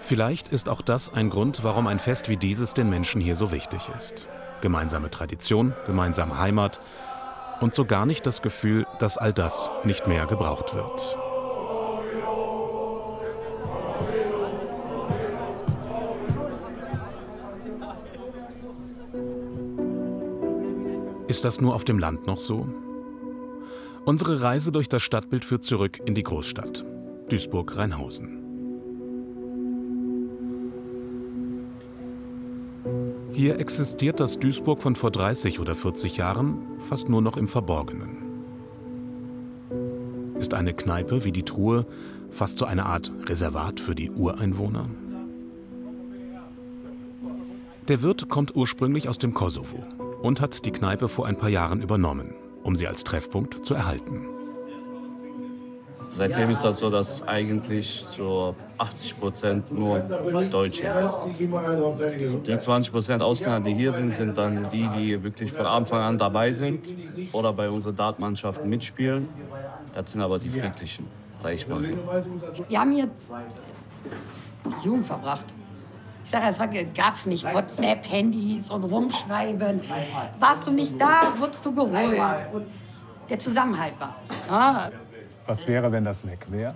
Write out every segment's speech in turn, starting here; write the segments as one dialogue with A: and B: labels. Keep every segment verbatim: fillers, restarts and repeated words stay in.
A: Vielleicht ist auch das ein Grund, warum ein Fest wie dieses den Menschen hier so wichtig ist. Gemeinsame Tradition, gemeinsame Heimat und so gar nicht das Gefühl, dass all das nicht mehr gebraucht wird. Ist das nur auf dem Land noch so? Unsere Reise durch das Stadtbild führt zurück in die Großstadt, Duisburg-Rheinhausen. Hier existiert das Duisburg von vor dreißig oder vierzig Jahren fast nur noch im Verborgenen. Ist eine Kneipe wie die Truhe fast so eine Art Reservat für die Ureinwohner? Der Wirt kommt ursprünglich aus dem Kosovo und hat die Kneipe vor ein paar Jahren übernommen, um sie als Treffpunkt zu erhalten.
B: Seitdem ist das so, dass eigentlich zu achtzig Prozent nur Deutsche sind. Die zwanzig Prozent Ausländer, die hier sind, sind dann die, die wirklich von Anfang an dabei sind oder bei unseren Dartmannschaften mitspielen. Das sind aber die Friedlichen, sag ich mal.
C: Wir haben hier die Jugend verbracht. Ich sage, es gab es nicht WhatsApp, Handys und Rumschreiben. Warst du nicht da, wurdest du geholt. Der Zusammenhalt war. Ja.
D: Was wäre, wenn das weg wäre?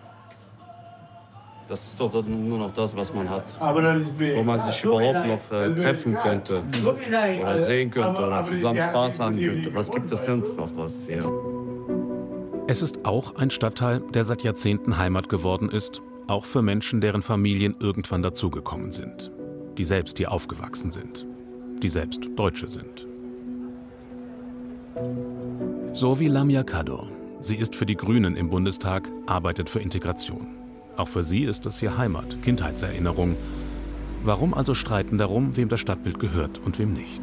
B: Das ist doch nur noch das, was man hat. Wo man sich überhaupt noch äh, treffen könnte oder sehen könnte oder zusammen Spaß haben könnte. Was gibt es sonst noch was hier?
A: Es ist auch ein Stadtteil, der seit Jahrzehnten Heimat geworden ist, auch für Menschen, deren Familien irgendwann dazugekommen sind, die selbst hier aufgewachsen sind, die selbst Deutsche sind. So wie Lamia Kador. Sie ist für die Grünen im Bundestag, arbeitet für Integration. Auch für sie ist das hier Heimat, Kindheitserinnerung. Warum also streiten darum, wem das Stadtbild gehört und wem nicht?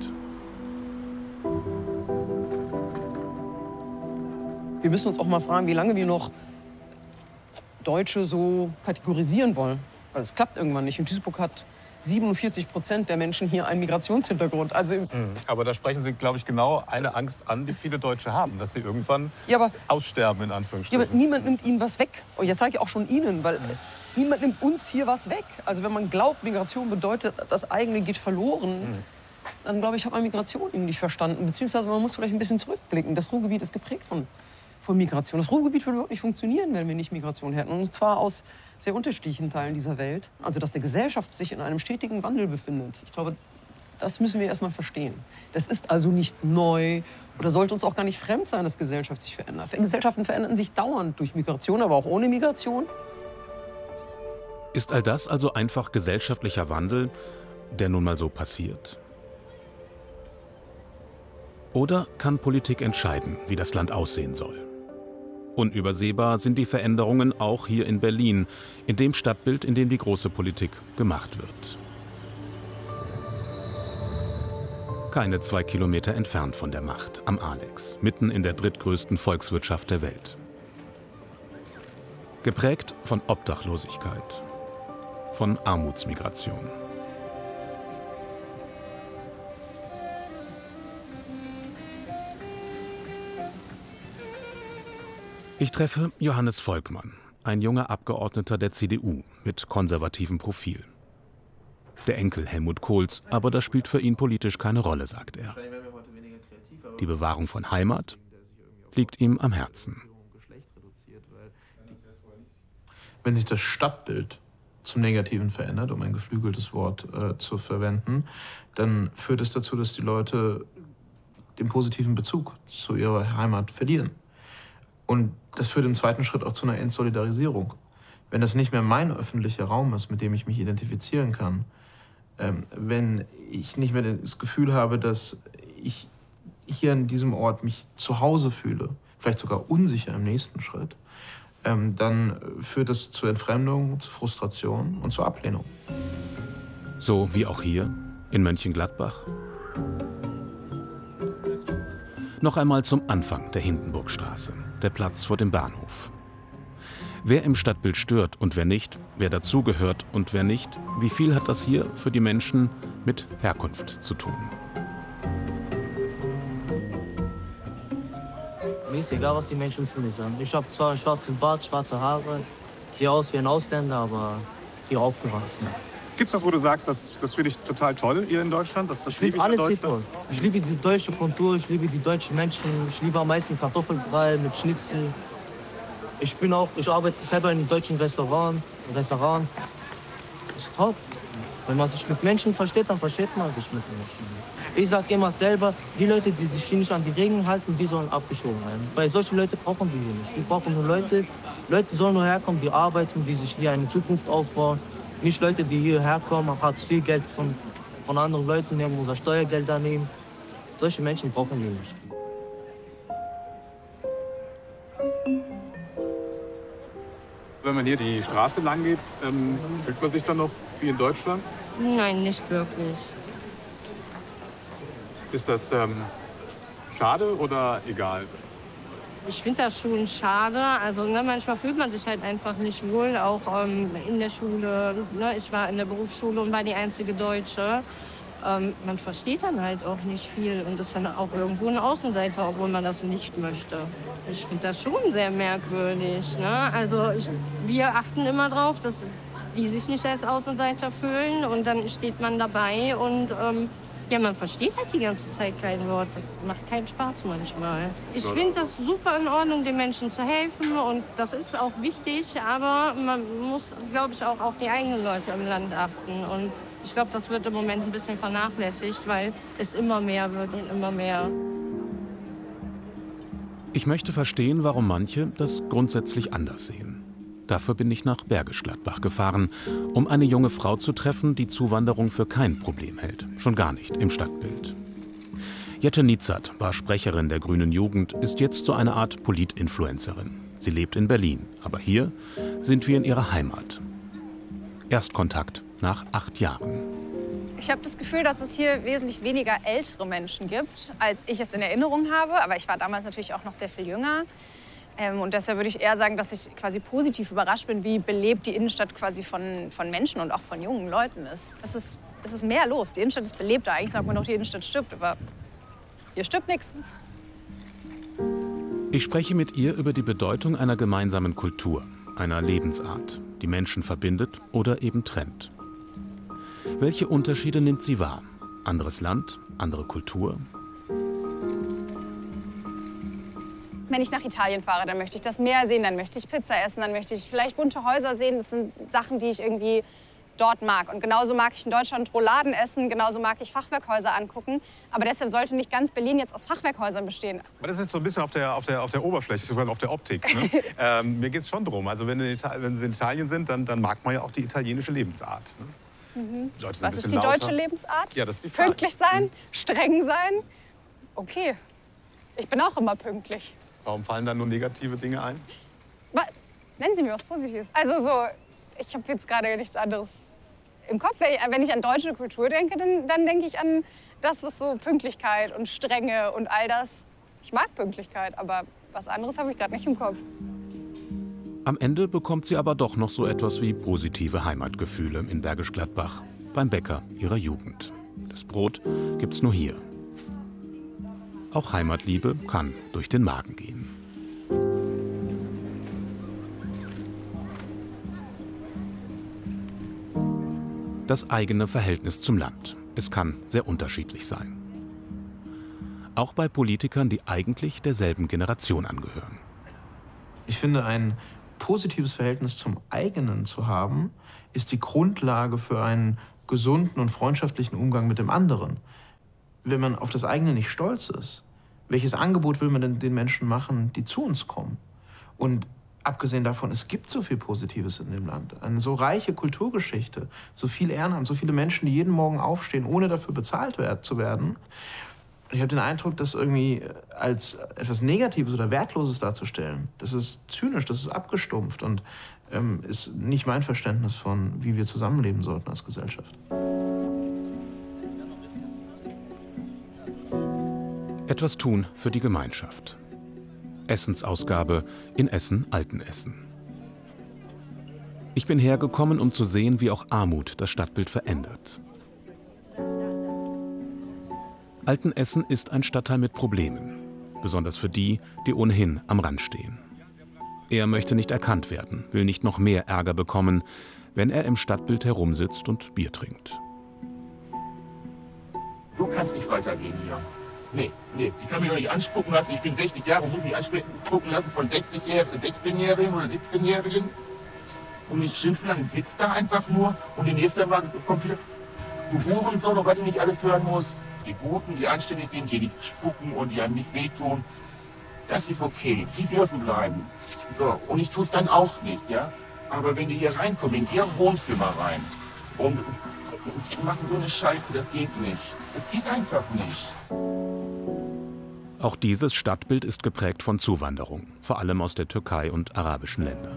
E: Wir müssen uns auch mal fragen, wie lange wir noch Deutsche so kategorisieren wollen. Weil es klappt irgendwann nicht. In Duisburg hat siebenundvierzig Prozent der Menschen hier einen Migrationshintergrund. Also
D: mhm. Aber da sprechen Sie, glaube ich, genau eine Angst an, die viele Deutsche haben, dass sie irgendwann
E: ja, aber,
D: aussterben, in Anführungsstrichen.
E: Ja, aber niemand nimmt ihnen was weg. Und jetzt sage ich auch schon Ihnen, weil mhm. niemand nimmt uns hier was weg. Also wenn man glaubt, Migration bedeutet, das eigene geht verloren, mhm. dann, glaube ich, hat man Migration eben nicht verstanden. Beziehungsweise man muss vielleicht ein bisschen zurückblicken. Das Ruhrgebiet ist geprägt von, von Migration. Das Ruhrgebiet würde überhaupt nicht funktionieren, wenn wir nicht Migration hätten. Und zwar aus sehr unterschiedlichen Teilen dieser Welt. Also, dass eine Gesellschaft sich in einem stetigen Wandel befindet. Ich glaube, das müssen wir erst mal verstehen. Das ist also nicht neu oder sollte uns auch gar nicht fremd sein, dass Gesellschaft sich verändert. Gesellschaften verändern sich dauernd durch Migration, aber auch ohne Migration.
A: Ist all das also einfach gesellschaftlicher Wandel, der nun mal so passiert? Oder kann Politik entscheiden, wie das Land aussehen soll? Unübersehbar sind die Veränderungen auch hier in Berlin, in dem Stadtbild, in dem die große Politik gemacht wird. Keine zwei Kilometer entfernt von der Macht, am Alex, mitten in der drittgrößten Volkswirtschaft der Welt. Geprägt von Obdachlosigkeit, von Armutsmigration. Ich treffe Johannes Volkmann, ein junger Abgeordneter der C D U mit konservativem Profil. Der Enkel Helmut Kohls, aber das spielt für ihn politisch keine Rolle, sagt er. Die Bewahrung von Heimat liegt ihm am Herzen.
F: Wenn sich das Stadtbild zum Negativen verändert, um ein geflügeltes Wort äh, zu verwenden, dann führt es dazu, dass die Leute den positiven Bezug zu ihrer Heimat verlieren. Und das führt im zweiten Schritt auch zu einer Entsolidarisierung. Wenn das nicht mehr mein öffentlicher Raum ist, mit dem ich mich identifizieren kann, ähm, wenn ich nicht mehr das Gefühl habe, dass ich hier an diesem Ort mich zu Hause fühle, vielleicht sogar unsicher im nächsten Schritt, ähm, dann führt das zu Entfremdung, zu Frustration und zur Ablehnung.
A: So wie auch hier in Mönchengladbach. Noch einmal zum Anfang der Hindenburgstraße, der Platz vor dem Bahnhof. Wer im Stadtbild stört und wer nicht, wer dazugehört und wer nicht, wie viel hat das hier für die Menschen mit Herkunft zu tun?
G: Mir ist egal, was die Menschen zu mir sagen. Ich habe zwar einen schwarzen Bart, schwarze Haare, sehe aus wie ein Ausländer, aber hier aufgewachsen.
D: Gibt es das, wo du sagst, das, das finde ich total toll hier in Deutschland? Das, das
G: Ich finde alles hier toll. Ich liebe die deutsche Kultur, ich liebe die deutschen Menschen. Ich liebe am meisten Kartoffelbrei mit Schnitzel. Ich bin auch, ich arbeite selber in einem deutschen Restaurant. Restaurant. Das ist top. Wenn man sich mit Menschen versteht, dann versteht man sich mit den Menschen. Ich sage immer selber, die Leute, die sich hier nicht an die Regeln halten, die sollen abgeschoben werden. Weil solche Leute brauchen wir hier nicht. Wir brauchen nur Leute, Leute sollen nur herkommen, die arbeiten, die sich hier eine Zukunft aufbauen. Nicht Leute, die hierher kommen, Hartz vier Geld von, von anderen Leuten nehmen, unser Steuergeld nehmen. Solche Menschen brauchen wir nicht.
D: Wenn man hier die Straße lang geht, ähm, fühlt man sich dann noch wie in Deutschland?
H: Nein, nicht wirklich.
D: Ist das ähm, schade oder egal?
H: Ich finde das schon schade. Also ne, manchmal fühlt man sich halt einfach nicht wohl, auch ähm, in der Schule. Ne? Ich war in der Berufsschule und war die einzige Deutsche. Ähm, man versteht dann halt auch nicht viel und ist dann auch irgendwo ein Außenseiter, obwohl man das nicht möchte. Ich finde das schon sehr merkwürdig. Ne? Also ich, wir achten immer drauf, dass die sich nicht als Außenseiter fühlen und dann steht man dabei und ähm, ja, man versteht halt die ganze Zeit kein Wort. Das macht keinen Spaß manchmal. Ich finde das super in Ordnung, den Menschen zu helfen und das ist auch wichtig, aber man muss, glaube ich, auch auf die eigenen Leute im Land achten. Und ich glaube, das wird im Moment ein bisschen vernachlässigt, weil es immer mehr wird und immer mehr.
A: Ich möchte verstehen, warum manche das grundsätzlich anders sehen. Dafür bin ich nach Bergisch Gladbach gefahren, um eine junge Frau zu treffen, die Zuwanderung für kein Problem hält. Schon gar nicht im Stadtbild. Jette Nitzert war Sprecherin der Grünen Jugend, ist jetzt so eine Art Polit-Influencerin. Sie lebt in Berlin, aber hier sind wir in ihrer Heimat. Erstkontakt nach acht Jahren.
I: Ich habe das Gefühl, dass es hier wesentlich weniger ältere Menschen gibt, als ich es in Erinnerung habe. Aber ich war damals natürlich auch noch sehr viel jünger. Ähm, und deshalb würde ich eher sagen, dass ich quasi positiv überrascht bin, wie belebt die Innenstadt quasi von, von Menschen und auch von jungen Leuten ist. Es ist, es ist mehr los. Die Innenstadt ist belebter. Eigentlich sagt man doch, die Innenstadt stirbt, aber hier stirbt nichts.
A: Ich spreche mit ihr über die Bedeutung einer gemeinsamen Kultur, einer Lebensart, die Menschen verbindet oder eben trennt. Welche Unterschiede nimmt sie wahr? Anderes Land, andere Kultur?
I: Wenn ich nach Italien fahre, dann möchte ich das Meer sehen, dann möchte ich Pizza essen, dann möchte ich vielleicht bunte Häuser sehen. Das sind Sachen, die ich irgendwie dort mag. Und genauso mag ich in Deutschland Rouladen essen, genauso mag ich Fachwerkhäuser angucken. Aber deshalb sollte nicht ganz Berlin jetzt aus Fachwerkhäusern bestehen.
D: Aber das ist so ein bisschen auf der, auf der, auf der Oberfläche, sogar auf der Optik. Ne? ähm, mir geht es schon drum. Also wenn, in Italien, wenn Sie in Italien sind, dann, dann mag man ja auch die italienische Lebensart. Ne?
I: Mhm.
D: Die Leute sind
I: Was
D: ein
I: ist
D: bisschen
I: die
D: lauter.
I: deutsche Lebensart?
D: Ja, das ist die Frage.
I: Pünktlich sein, streng sein. Okay, ich bin auch immer pünktlich.
D: Warum fallen da nur negative Dinge ein?
I: Aber nennen Sie mir was Positives. Also so, ich habe jetzt gerade nichts anderes im Kopf. Wenn ich, wenn ich an deutsche Kultur denke, dann, dann denke ich an das, was so Pünktlichkeit und Strenge und all das. Ich mag Pünktlichkeit, aber was anderes habe ich gerade nicht im Kopf.
A: Am Ende bekommt sie aber doch noch so etwas wie positive Heimatgefühle in Bergisch Gladbach, beim Bäcker ihrer Jugend. Das Brot gibt's nur hier. Auch Heimatliebe kann durch den Magen gehen. Das eigene Verhältnis zum Land. Es kann sehr unterschiedlich sein. Auch bei Politikern, die eigentlich derselben Generation angehören.
F: Ich finde, ein positives Verhältnis zum eigenen zu haben, ist die Grundlage für einen gesunden und freundschaftlichen Umgang mit dem anderen. Wenn man auf das eigene nicht stolz ist, welches Angebot will man denn den Menschen machen, die zu uns kommen? Und abgesehen davon, es gibt so viel Positives in dem Land. Eine so reiche Kulturgeschichte, so viel Ehrenamt, so viele Menschen, die jeden Morgen aufstehen, ohne dafür bezahlt zu werden. Ich habe den Eindruck, das irgendwie als etwas Negatives oder Wertloses darzustellen, das ist zynisch, das ist abgestumpft und ähm, ist nicht mein Verständnis von, wie wir zusammenleben sollten als Gesellschaft.
A: Etwas tun für die Gemeinschaft. Essensausgabe in Essen-Altenessen. Ich bin hergekommen, um zu sehen, wie auch Armut das Stadtbild verändert. Altenessen ist ein Stadtteil mit Problemen, besonders für die, die ohnehin am Rand stehen. Er möchte nicht erkannt werden, will nicht noch mehr Ärger bekommen, wenn er im Stadtbild herumsitzt und Bier trinkt.
J: So kann es nicht weitergehen hier. Nee, nee, ich kann mich doch nicht anspucken lassen. Ich bin sechzig Jahre und muss mich anspucken lassen von sechzehnjährigen oder siebzehnjährigen. Und mich schimpfen lassen. Ich sitze da einfach nur und die nächste Mal kommt wieder, du Hurensohn, und was ich nicht alles hören muss. Die Guten, die anständig sind, die nicht spucken und die einem nicht wehtun. Das ist okay, die dürfen bleiben. So, und ich tue es dann auch nicht, ja. Aber wenn die hier reinkommen, in ihr Wohnzimmer rein und machen so eine Scheiße, das geht nicht. Das geht einfach nicht.
A: Auch dieses Stadtbild ist geprägt von Zuwanderung, vor allem aus der Türkei und arabischen Ländern.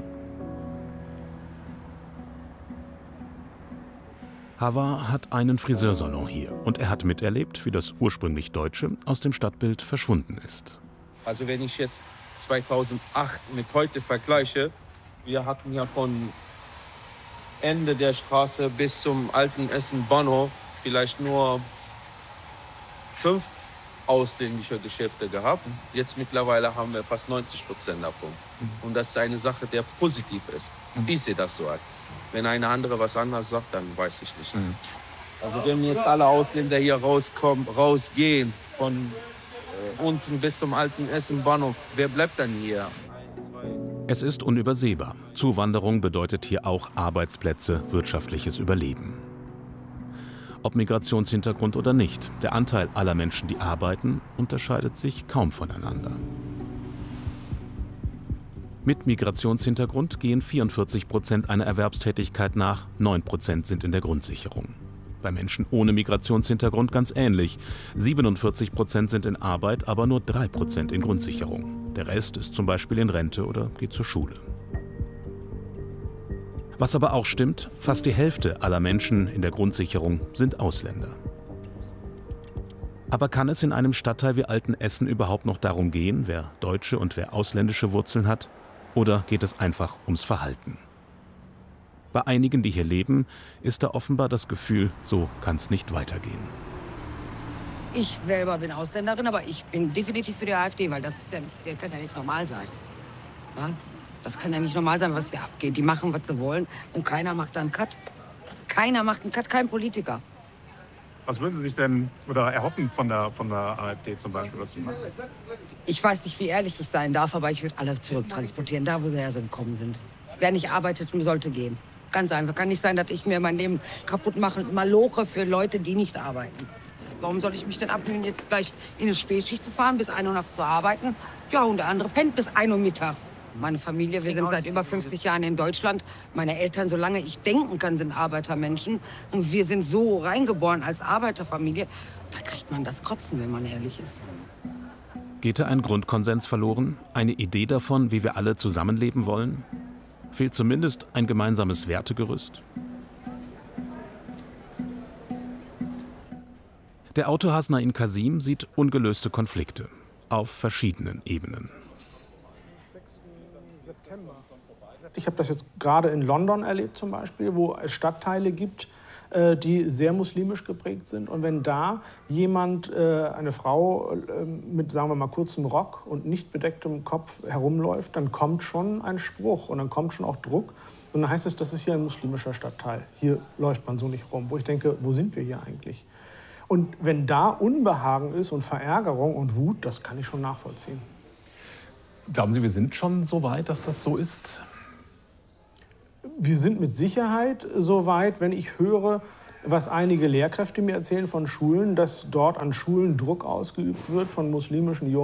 A: Hava hat einen Friseursalon hier und er hat miterlebt, wie das ursprünglich Deutsche aus dem Stadtbild verschwunden ist.
K: Also wenn ich jetzt zweitausendacht mit heute vergleiche, wir hatten ja von Ende der Straße bis zum alten Essen-Bahnhof vielleicht nur fünf ausländische Geschäfte gehabt. Jetzt mittlerweile haben wir fast neunzig Prozent davon. Und das ist eine Sache, die positiv ist. Ich sehe das so. Wenn eine andere was anderes sagt, dann weiß ich nicht. Mhm. Also wenn jetzt alle Ausländer hier rauskommen, rausgehen, von äh, unten bis zum alten Essen-Bahnhof, wer bleibt dann hier?
A: Es ist unübersehbar. Zuwanderung bedeutet hier auch Arbeitsplätze, wirtschaftliches Überleben. Ob Migrationshintergrund oder nicht, der Anteil aller Menschen, die arbeiten, unterscheidet sich kaum voneinander. Mit Migrationshintergrund gehen vierundvierzig Prozent einer Erwerbstätigkeit nach, neun Prozent sind in der Grundsicherung. Bei Menschen ohne Migrationshintergrund ganz ähnlich. siebenundvierzig Prozent sind in Arbeit, aber nur drei Prozent in Grundsicherung. Der Rest ist zum Beispiel in Rente oder geht zur Schule. Was aber auch stimmt, fast die Hälfte aller Menschen in der Grundsicherung sind Ausländer. Aber kann es in einem Stadtteil wie Altenessen überhaupt noch darum gehen, wer deutsche und wer ausländische Wurzeln hat? Oder geht es einfach ums Verhalten? Bei einigen, die hier leben, ist da offenbar das Gefühl, so kann es nicht weitergehen.
C: Ich selber bin Ausländerin, aber ich bin definitiv für die AfD, weil das ist ja, das kann ja nicht normal sein. Ja? Das kann ja nicht normal sein, was hier abgeht. Die machen, was sie wollen und keiner macht da einen Cut. Keiner macht einen Cut, kein Politiker.
D: Was würden Sie sich denn oder erhoffen von der, von der AfD zum Beispiel, was die machen?
C: Ich weiß nicht, wie ehrlich ich sein darf, aber ich würde alle zurücktransportieren, da wo sie hergekommen sind. Wer nicht arbeitet, sollte gehen. Ganz einfach. Kann nicht sein, dass ich mir mein Leben kaputt mache und maloche für Leute, die nicht arbeiten. Warum soll ich mich denn abmühen, jetzt gleich in eine Spätschicht zu fahren, bis ein Uhr nachts zu arbeiten? Ja, und der andere pennt bis ein Uhr mittags. Meine Familie, wir sind seit über fünfzig Jahren in Deutschland. Meine Eltern, solange ich denken kann, sind Arbeitermenschen. Und wir sind so reingeboren als Arbeiterfamilie. Da kriegt man das Kotzen, wenn man ehrlich ist.
A: Geht da ein Grundkonsens verloren? Eine Idee davon, wie wir alle zusammenleben wollen? Fehlt zumindest ein gemeinsames Wertegerüst? Der Autor Hasnain Kasim sieht ungelöste Konflikte auf verschiedenen Ebenen.
L: Ich habe das jetzt gerade in London erlebt zum Beispiel, wo es Stadtteile gibt, die sehr muslimisch geprägt sind. Und wenn da jemand, eine Frau mit, sagen wir mal, kurzem Rock und nicht bedecktem Kopf herumläuft, dann kommt schon ein Spruch und dann kommt schon auch Druck. Und dann heißt es, das ist hier ein muslimischer Stadtteil. Hier läuft man so nicht rum. Wo ich denke, wo sind wir hier eigentlich? Und wenn da Unbehagen ist und Verärgerung und Wut, das kann ich schon nachvollziehen.
D: Glauben Sie, wir sind schon so weit, dass das so ist?
L: Wir sind mit Sicherheit so weit, wenn ich höre, was einige Lehrkräfte mir erzählen von Schulen, dass dort an Schulen Druck ausgeübt wird von muslimischen Jungen.